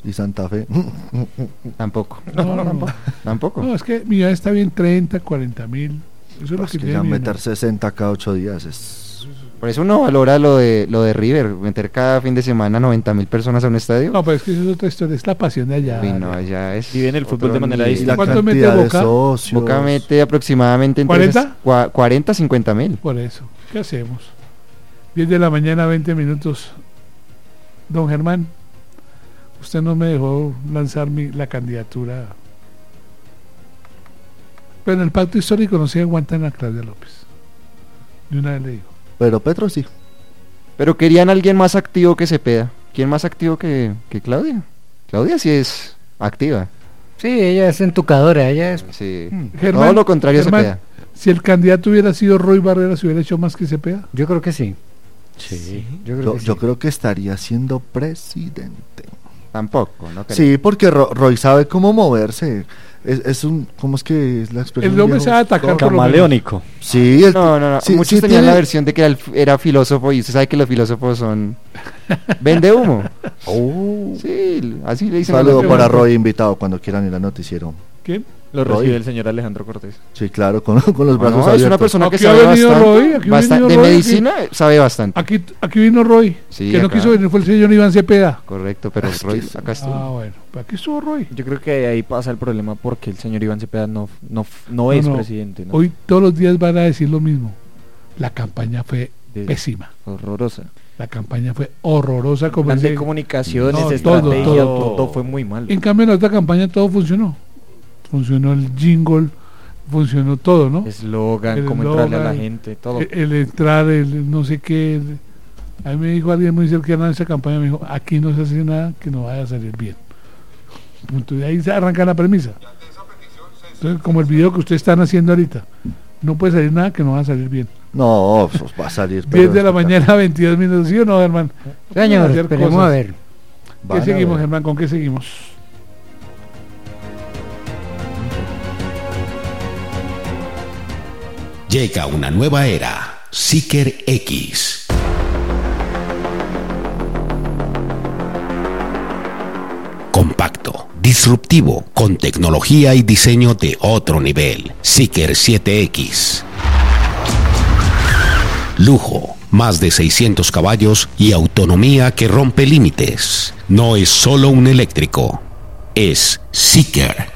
¿Y Santa Fe? Tampoco. No. Tampoco. No, es que Millonarios está bien 30, 40.000. Eso es lo Pues que que tiene ya meter Millonarios. 60 cada 8 días es... Por eso uno valora lo de River, meter cada fin de semana 90.000 personas a un estadio. No, pero es que eso es otra historia, es la pasión de allá. Uy, no, ya es. Viven el fútbol otro de manera nivel. Y distinta. la ¿Cuánto mete cantidad de Boca? socios. Boca mete aproximadamente entre 40, 50.000. Por eso, ¿qué hacemos? 10 de la mañana, 20 minutos. Don Germán, usted no me dejó lanzar la candidatura. Pero en el pacto histórico no se aguantan a Claudia López. De una vez le digo. Pero Petro sí. Pero querían a alguien más activo que Cepeda. ¿Quién más activo que Claudia? Claudia sí es activa. Sí, ella es entucadora, ella es... Sí. Germán, Todo lo contrario a Germán, Cepeda. si el candidato hubiera sido Roy Barreras, ¿se hubiera hecho más que Cepeda? Yo creo que sí. Sí, yo creo que sí. Yo creo que estaría siendo presidente. Tampoco, ¿no? Creo. Sí, porque Roy sabe cómo moverse. Es un... ¿Cómo es que es la expresión? El hombre viejo? sabe atacar por lo menos. Camaleónico. Sí, No. sí, Muchos sí tenían tiene- la versión de que era filósofo y usted sabe que los filósofos son... Vende humo. Oh. Sí, así le dicen. Saludo Qué para bueno. Roy, invitado cuando quieran ir al noticiero. ¿Quién? Lo Roy. recibe el señor Alejandro Cortés. Sí, claro, con los brazos No, abiertos. es una persona que Aquí sabe ha venido bastante. Roy, aquí ha venido De Roy, medicina sabe bastante. Aquí vino Roy. Sí, que no acá. quiso venir fue el señor Iván Cepeda. Correcto, pero Es que Roy sí. acá estuvo. Ah, bueno. Pues aquí estuvo Roy. Yo creo que ahí pasa el problema porque el señor Iván Cepeda no es No. presidente, ¿no? Hoy todos los días van a decir lo mismo. La campaña fue De- pésima. Horrorosa. La campaña fue horrorosa. Como Plan de dice- comunicaciones, No, estrategia, todo. todo fue muy malo. En cambio, en la otra campaña todo funcionó. Funcionó el jingle, funcionó todo, ¿no? Eslogan, El cómo entrarle a la eslogan, gente, todo. El entrar, el no sé qué. A mí me dijo alguien muy cercano en esa campaña, me dijo, aquí no se hace nada que no vaya a salir bien. Punto. Y ahí se arranca la premisa. Entonces, como el video que ustedes están haciendo ahorita, no puede salir nada que no va a salir bien. No, pues va a salir. 10 de la mañana, 22 minutos, ¿sí o no, Germán? Señor, Hacer esperemos cosas. a ver. ¿Qué seguimos, Germán? ¿Con qué seguimos? Llega una nueva era, Seeker X. Compacto, disruptivo, con tecnología y diseño de otro nivel. Seeker 7X. Lujo, más de 600 caballos y autonomía que rompe límites. No es solo un eléctrico, es Seeker.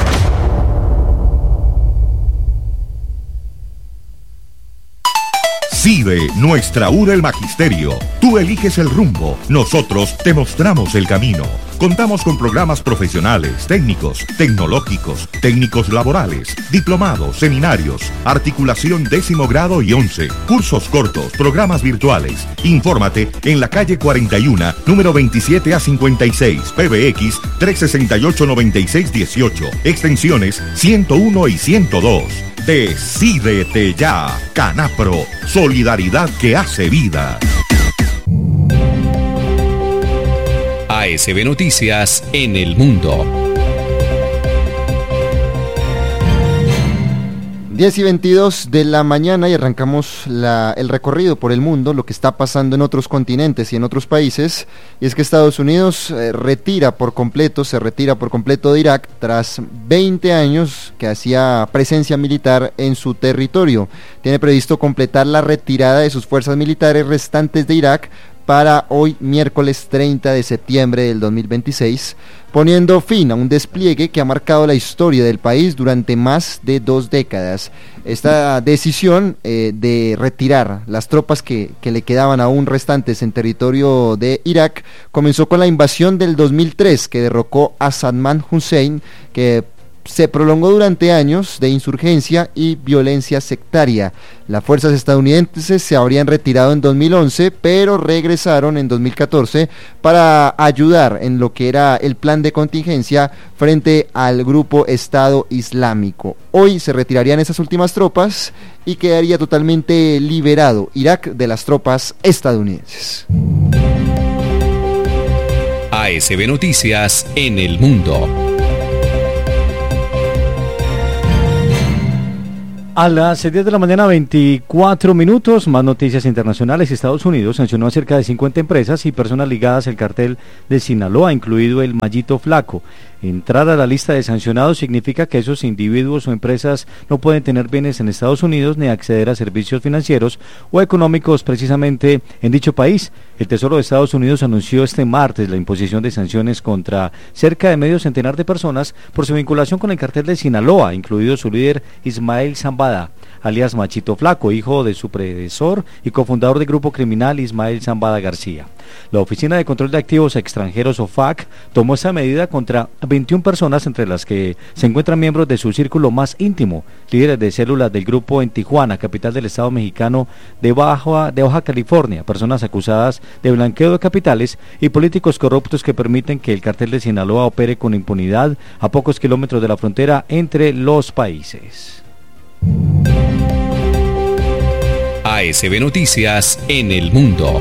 CIDE, nuestra U del Magisterio. Tú eliges el rumbo, nosotros te mostramos el camino. Contamos con programas profesionales, técnicos, tecnológicos, técnicos laborales, diplomados, seminarios, articulación 10º grado y 11, cursos cortos, programas virtuales. Infórmate en la calle 41, número 27 a 56, PBX 368-9618, extensiones 101 y 102. Decídete ya, Canapro, solidaridad que hace vida. ASB Noticias en el mundo. 10:22 de la mañana y arrancamos el recorrido por el mundo, lo que está pasando en otros continentes y en otros países, y es que Estados Unidos se retira por completo de Irak tras 20 años que hacía presencia militar en su territorio. Tiene previsto completar la retirada de sus fuerzas militares restantes de Irak para hoy miércoles 30 de septiembre del 2026, poniendo fin a un despliegue que ha marcado la historia del país durante más de 2 décadas. Esta decisión de retirar las tropas que le quedaban aún restantes en territorio de Irak comenzó con la invasión del 2003 que derrocó a Saddam Hussein, que se prolongó durante años de insurgencia y violencia sectaria. Las fuerzas estadounidenses se habrían retirado en 2011, pero regresaron en 2014 para ayudar en lo que era el plan de contingencia frente al grupo Estado Islámico. Hoy se retirarían esas últimas tropas y quedaría totalmente liberado Irak de las tropas estadounidenses. ASB Noticias en el mundo. A las 10 de la mañana, 24 minutos, más noticias internacionales. Estados Unidos sancionó a cerca de 50 empresas y personas ligadas al cartel de Sinaloa, incluido el Mallito Flaco. Entrar a la lista de sancionados significa que esos individuos o empresas no pueden tener bienes en Estados Unidos ni acceder a servicios financieros o económicos precisamente en dicho país. El Tesoro de Estados Unidos anunció este martes la imposición de sanciones contra cerca de medio centenar de personas por su vinculación con el cartel de Sinaloa, incluido su líder Ismael Zambada, alias Machito Flaco, hijo de su predecesor y cofundador del grupo criminal Ismael Zambada García. La Oficina de Control de Activos Extranjeros, OFAC, tomó esa medida contra 21 personas, entre las que se encuentran miembros de su círculo más íntimo, líderes de células del grupo en Tijuana, capital del estado mexicano de Baja California, personas acusadas de blanqueo de capitales y políticos corruptos que permiten que el cartel de Sinaloa opere con impunidad a pocos kilómetros de la frontera entre los países. ASB Noticias en el mundo.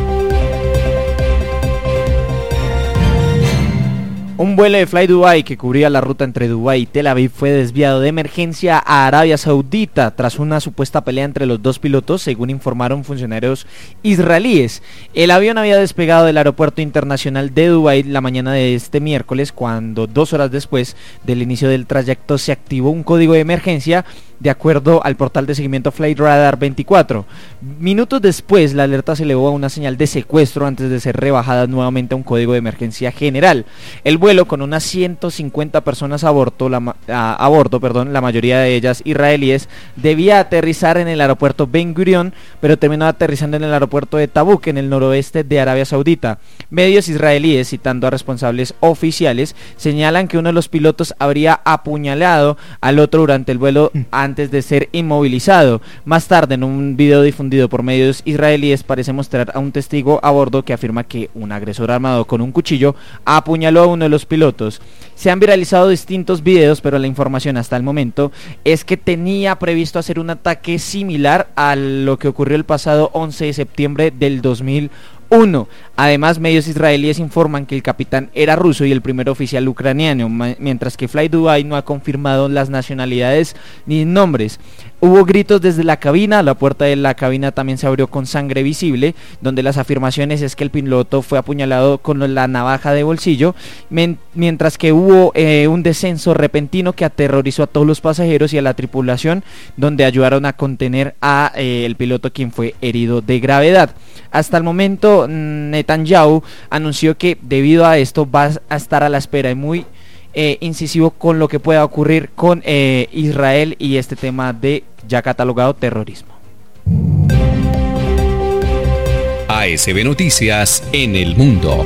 Un vuelo de Fly Dubai que cubría la ruta entre Dubái y Tel Aviv fue desviado de emergencia a Arabia Saudita tras una supuesta pelea entre los dos pilotos, según informaron funcionarios israelíes. El avión había despegado del aeropuerto internacional de Dubái la mañana de este miércoles, cuando 2 horas después del inicio del trayecto se activó un código de emergencia, de acuerdo al portal de seguimiento Flight Radar 24. Minutos después, la alerta se elevó a una señal de secuestro antes de ser rebajada nuevamente a un código de emergencia general. El vuelo, con unas 150 personas a bordo, la mayoría de ellas israelíes, debía aterrizar en el aeropuerto Ben Gurion, pero terminó aterrizando en el aeropuerto de Tabuk, en el noroeste de Arabia Saudita. Medios israelíes, citando a responsables oficiales, señalan que uno de los pilotos habría apuñalado al otro durante el vuelo antes de ser inmovilizado. Más tarde, en un video difundido por medios israelíes, parece mostrar a un testigo a bordo que afirma que un agresor armado con un cuchillo apuñaló a uno de los pilotos. Se han viralizado distintos videos, pero la información hasta el momento es que tenía previsto hacer un ataque similar a lo que ocurrió el pasado 11 de septiembre del 2001. Además, medios israelíes informan que el capitán era ruso y el primer oficial ucraniano, mientras que Fly Dubai no ha confirmado las nacionalidades ni nombres. Hubo gritos desde la cabina, la puerta de la cabina también se abrió con sangre visible, donde las afirmaciones es que el piloto fue apuñalado con la navaja de bolsillo, mientras que hubo un descenso repentino que aterrorizó a todos los pasajeros y a la tripulación, donde ayudaron a contener a el piloto, quien fue herido de gravedad. Hasta el momento, Netanyahu anunció que debido a esto va a estar a la espera y muy incisivo con lo que pueda ocurrir con Israel y este tema de ya catalogado terrorismo. ASB Noticias en el mundo.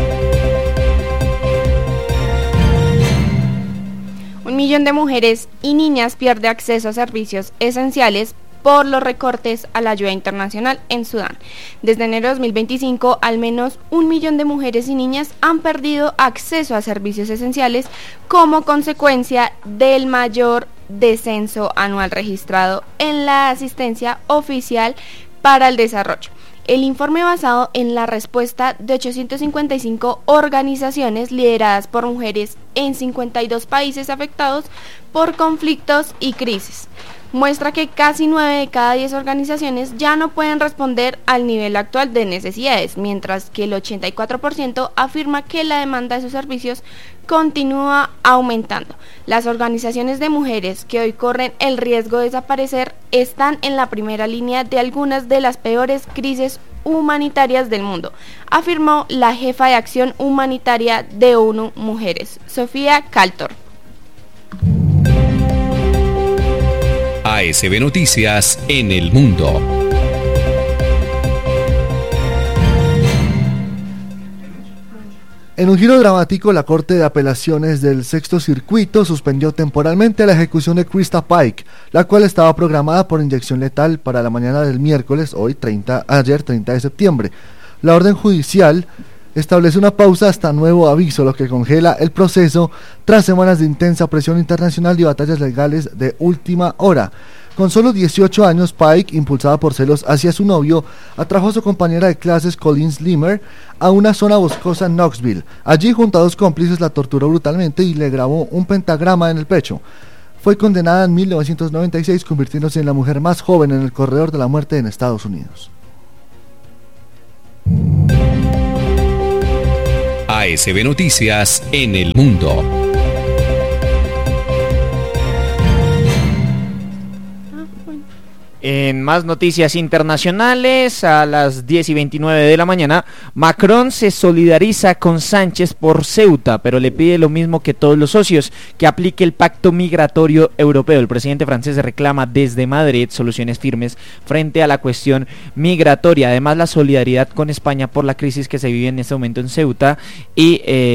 1 millón de mujeres y niñas pierde acceso a servicios esenciales por los recortes a la ayuda internacional en Sudán. Desde enero de 2025, al menos 1 millón de mujeres y niñas han perdido acceso a servicios esenciales como consecuencia del mayor descenso anual registrado en la asistencia oficial para el desarrollo. El informe, basado en la respuesta de 855 organizaciones lideradas por mujeres en 52 países afectados por conflictos y crisis, muestra que casi 9 de cada 10 organizaciones ya no pueden responder al nivel actual de necesidades, mientras que el 84% afirma que la demanda de sus servicios continúa aumentando. Las organizaciones de mujeres que hoy corren el riesgo de desaparecer están en la primera línea de algunas de las peores crisis humanitarias del mundo, afirmó la jefa de acción humanitaria de ONU Mujeres, Sofía Kaltor. ASB Noticias en el mundo. En un giro dramático, la Corte de Apelaciones del Sexto Circuito suspendió temporalmente la ejecución de Krista Pike, la cual estaba programada por inyección letal para la mañana del miércoles, ayer 30 de septiembre. La orden judicial establece una pausa hasta nuevo aviso, lo que congela el proceso tras semanas de intensa presión internacional y batallas legales de última hora. Con solo 18 años, Pike, impulsada por celos hacia su novio, atrajo a su compañera de clases, Colleen Slimmer, a una zona boscosa en Knoxville. Allí, junto a 2 cómplices, la torturó brutalmente y le grabó un pentagrama en el pecho. fue condenada en 1996, convirtiéndose en la mujer más joven en el corredor de la muerte en Estados Unidos. ASB Noticias en el mundo. En más noticias internacionales, a las 10:29 de la mañana, Macron se solidariza con Sánchez por Ceuta, pero le pide lo mismo que todos los socios, que aplique el pacto migratorio europeo. El presidente francés reclama desde Madrid soluciones firmes frente a la cuestión migratoria. Además, la solidaridad con España por la crisis que se vive en este momento en Ceuta y